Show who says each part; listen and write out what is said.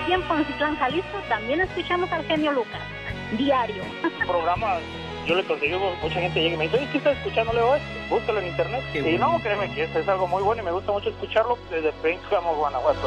Speaker 1: aquí en Poncitlán, Jalisco, también escuchamos al genio Lucas, diario.
Speaker 2: Programa, yo le conseguí, mucha gente llega y me dice, oye, ¿qué estás escuchando, Leo? Búscalo en internet. Y no, créeme que es algo muy bueno y me gusta mucho escucharlo desde Pénjamo, Guanajuato.